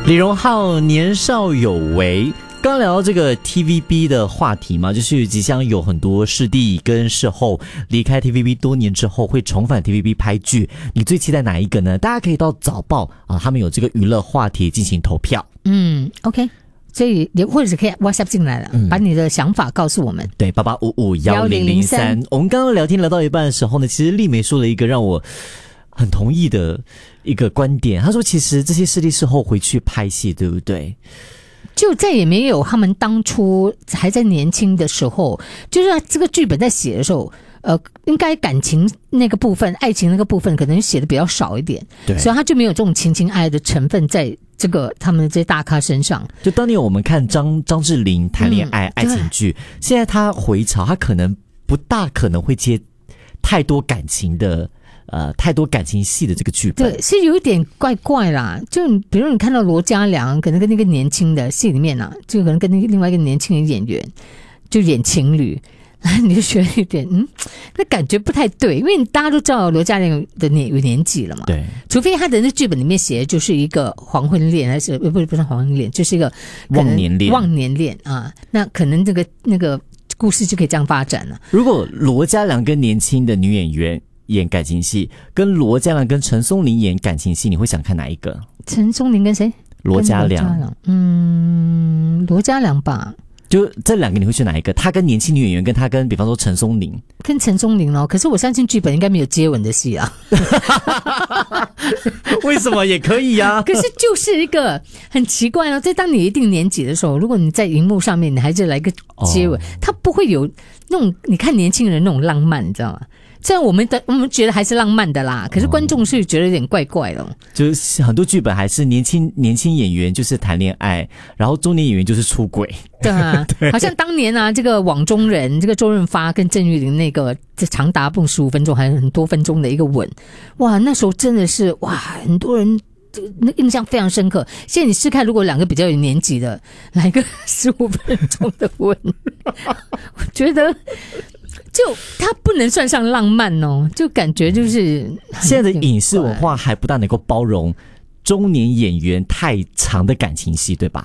李荣浩年少有为，刚聊到这个 TVB 的话题嘛，就是即将有很多视帝跟视后离开 TVB 多年之后会重返 TVB 拍剧，你最期待哪一个呢？大家可以到早报啊，他们有这个娱乐话题进行投票。 OK， 所以你或者是可以 WhatsApp 进来了，把你的想法告诉我们。 对，88551003。我们刚刚聊天聊到一半的时候呢，其实丽梅说了一个让我很同意的一个观点，她说其实这些视帝视后回去拍戏，对不对？ 就再也没有他们当初还在年轻的时候，就是这个剧本在写的时候，应该感情那个部分、爱情那个部分可能写的比较少一点， 对， 所以他就没有这种情情爱的成分在这个他们这些大咖身上。 就当年我们看张智霖谈恋爱、爱情剧，现在他回潮，他可能不大可能会接太多感情的。太多感情戏的这个剧本， 对，是有一点怪怪啦。就比如你看到罗嘉良，可能跟那个年轻的戏里面啊，就可能跟那个另外一个年轻的演员就演情侣，你就觉得有点那感觉不太对，因为大家都知道罗嘉良的有年纪了嘛， 对， 除非他的那剧本里面写的就是一个黄昏恋，还是不是黄昏恋，就是一个忘年恋啊，那可能这个那个故事就可以这样发展了。 如果罗嘉良跟年轻的女演员演感情戏，跟罗嘉良跟陈松伶演感情戏，你会想看哪一个？ 陈松伶跟谁？ 罗嘉良。 罗嘉良吧。 就这两个你会选哪一个？他跟年轻女演员，跟他跟比方说陈松伶。 跟陈松伶咯，可是我相信剧本应该没有接吻的戏啊。 为什么也可以啊？ 可是就是一个很奇怪哦，在当你一定年纪的时候，如果你在荧幕上面你还是来个接吻，他不会有那种你看年轻人那种浪漫，你知道吗？这样我们觉得还是浪漫的啦，可是观众是觉得有点怪怪的。 就是很多剧本还是年轻演员就是谈恋爱，然后中年演员就是出轨。 对啊，好像当年啊，这个网中人，这个周润发跟郑裕玲那个长达不15分钟，还有很多分钟的一个吻，哇，那时候真的是哇，很多人那印象非常深刻。现在你试看，如果两个比较有年纪的来个15分钟的吻，我觉得。就它不能算上浪漫哦，就感觉就是现在的影视文化还不大能够包容中年演员太长的感情戏，对吧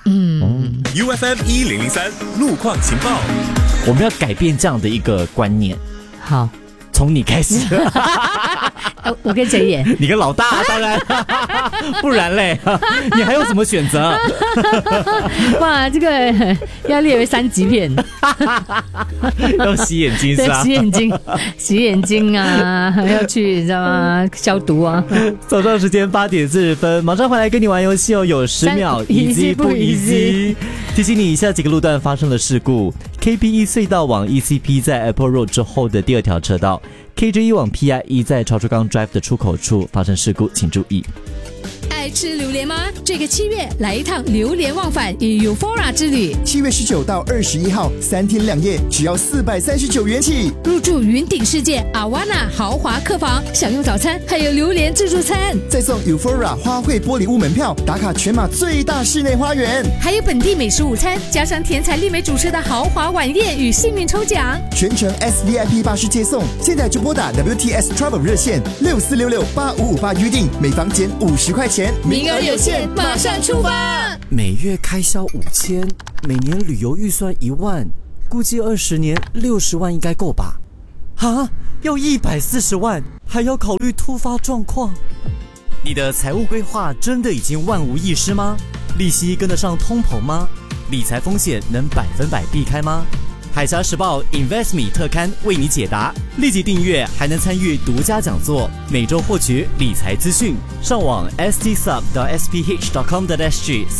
？UFM 1003路况情报， 我们要改变这样的一个观念。 好， 从你开始。 我跟谁演？ 你跟老大，当然，不然嘞，你还有什么选择？ 哇，这个要列为3级片， 要洗眼睛是吧？ 洗眼睛啊，要去你知道吗？消毒啊。 早上时间8点40分，马上回来跟你玩游戏哦，有10秒，easy 不 easy？ 提醒你以下几个路段发生了事故 ：KP1 隧道往 ECP 在 Apple Road 之后的第2条车道。KJ1 往 PIE 在潮州港 Drive 的出口处发生事故，请注意。 爱吃榴莲吗？这个7月来一趟榴莲忘返与 Euphoria 之旅。 7月19到21号，3天2夜，只要439元起。 入住云顶世界 Awana 豪华客房，享用早餐，还有榴莲自助餐， 再送 Euphoria 花卉玻璃屋门票，打卡全马最大室内花园， 还有本地美食午餐，加上甜彩丽美主持的豪华晚宴与幸运抽奖， 全程 SVIP 巴士接送。现在就拨打 WTS Travel 热线64668558预定，每房减50块钱。 名额有限，马上出发！ 每月开销5000，每年旅游预算1万，估计20年60万应该够吧？啊，要140万，还要考虑突发状况。你的财务规划真的已经万无一失吗？利息跟得上通膨吗？理财风险能100%避开吗？海峡时报 InvestMe 特刊为你解答，立即订阅还能参与独家讲座，每周获取理财资讯。上网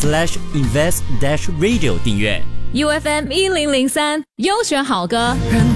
stsub.sph.com.sg/invest-radio 订阅。 UFM 1003优选好歌。 人